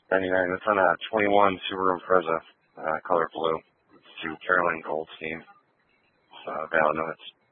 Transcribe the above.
99. That's on a 21 Subaru Impreza, color blue. It's to Carolyn Goldstein. Valid notes.